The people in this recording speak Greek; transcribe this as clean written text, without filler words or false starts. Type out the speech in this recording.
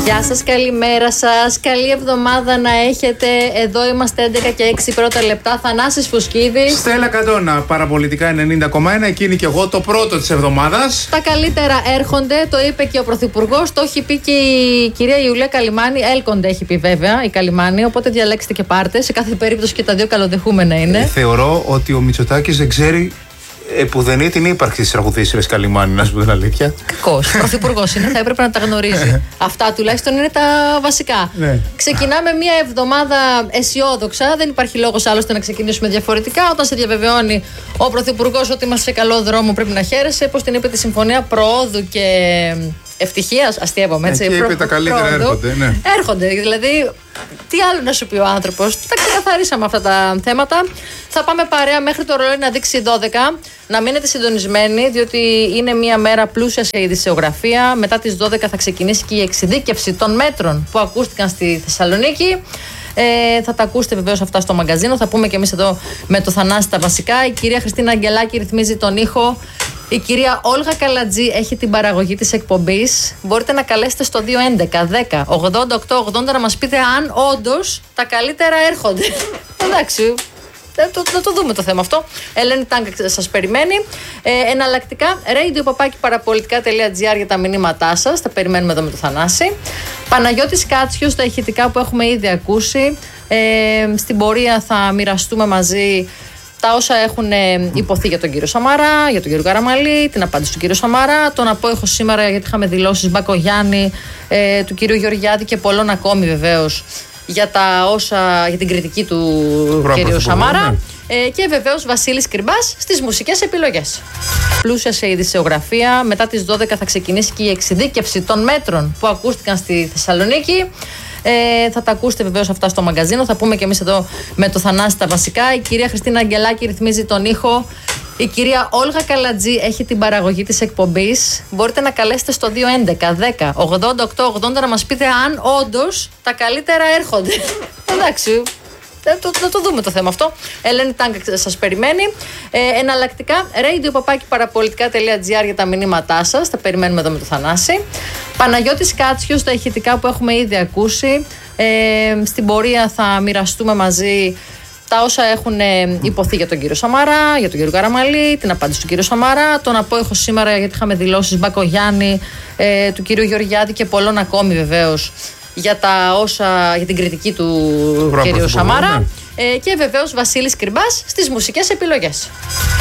Γεια σας, καλημέρα σας. Καλή εβδομάδα να έχετε. Εδώ είμαστε 11 και 6 πρώτα λεπτά. Θανάσης Φουσκίδης. Στέλλα Κατώνα, παραπολιτικά 90,1. Εκείνη και εγώ, το πρώτο της εβδομάδας. Τα καλύτερα έρχονται, το είπε και ο Πρωθυπουργός. Το έχει πει και η κυρία Ιουλία Καλιμάνη. Έλκονται, έχει πει βέβαια η Καλιμάνη. Οπότε διαλέξτε και πάρτε. Σε κάθε περίπτωση και τα δύο καλοδεχούμενα είναι. Θεωρώ ότι ο Μητσοτάκης δεν ξέρει επουδενή την ύπαρξη της τραγουδίστριας Καλιμάνη, να σου πω την αλήθεια. Κακός. Πρωθυπουργός είναι, θα έπρεπε να τα γνωρίζει. Αυτά τουλάχιστον είναι τα βασικά. Ναι. Ξεκινάμε μια εβδομάδα αισιόδοξα. Δεν υπάρχει λόγος άλλωστε να ξεκινήσουμε διαφορετικά. Όταν σε διαβεβαιώνει ο Πρωθυπουργός ότι είμαστε σε καλό δρόμο, πρέπει να χαίρεσαι. Πώς την είπε τη συμφωνία προόδου και ευτυχίας. Αστείευομαι έτσι. Και είπε τα καλύτερα έρχονται. Ναι. Έρχονται. Δηλαδή, τι άλλο να σου πει ο άνθρωπος. Τα ξεκαθαρίσαμε αυτά τα θέματα. Θα πάμε παρέα μέχρι το ρολόι να δείξει 12. Να μείνετε συντονισμένοι, διότι είναι μια μέρα πλούσια σε ειδησιογραφία. Μετά τις 12 θα ξεκινήσει και η εξειδίκευση των μέτρων που ακούστηκαν στη Θεσσαλονίκη. Θα τα ακούσετε βεβαίως αυτά στο μαγκαζίνο. Θα πούμε και εμείς εδώ με το Θανάση τα βασικά. Η κυρία Χριστίνα Αγγελάκη ρυθμίζει τον ήχο. Η κυρία Όλγα Καλατζή έχει την παραγωγή της εκπομπής. Μπορείτε να καλέσετε στο 211 10 88 80 να μας πείτε αν όντως τα καλύτερα έρχονται. Εντάξει. Να το δούμε το θέμα αυτό. Ελένη Τάγκα σας περιμένει. Εναλλακτικά, radio-parapolitica.gr για τα μηνύματά σας. Τα περιμένουμε εδώ με το Θανάση. Παναγιώτης Κάτσιος, τα ηχητικά που έχουμε ήδη ακούσει. Στην πορεία θα μοιραστούμε μαζί τα όσα έχουν υποθεί για τον κύριο Σαμαρά, για τον κύριο Καραμαλή, την απάντηση του κύριου Σαμαρά, τον απόϊχο σήμερα γιατί είχαμε δηλώσεις Μπακογιάννη, του κύριου Γεωργιάδη και πολλών ακόμη βεβαίως για την κριτική του κυρίου Σαμαρά. Και βεβαίως Βασίλης Κρυμπάς στις μουσικές επιλογές. Πλούσια σε ειδησιογραφία. Μετά τις 12 θα ξεκινήσει και η εξειδίκευση των μέτρων που ακούστηκαν στη Θεσσαλονίκη. Θα τα ακούσετε βεβαίως αυτά στο μαγκαζίνο. Θα πούμε και εμείς εδώ με το Θανάση τα βασικά. Η κυρία Χριστίνα Αγγελάκη ρυθμίζει τον ήχο. Η κυρία Όλγα Καλατζή έχει την παραγωγή της εκπομπής. Μπορείτε να καλέσετε στο 211 10 88 80 να μας πείτε αν όντως τα καλύτερα έρχονται. Εντάξει. Να το δούμε το θέμα αυτό. Ελένη Τάγκα σας περιμένει. Εναλλακτικά, radio-parapolitica.gr για τα μηνύματά σας. Τα περιμένουμε εδώ με το Θανάση. Παναγιώτης Κάτσιος, τα ηχητικά που έχουμε ήδη ακούσει. Στην πορεία θα μοιραστούμε μαζί τα όσα έχουν υποθεί για τον κύριο Σαμαρά, για τον κύριο Καραμαλή, την απάντηση του κύριου Σαμαρά, τον απόϊχο σήμερα γιατί είχαμε δηλώσεις Μπακογιάννη, του κύριου Γεωργιάδη και πολλών ακόμη βεβαίως για την κριτική του κυρίου Σαμαρά. Και βεβαίως Βασίλης Κρυμπάς στις μουσικές επιλογές.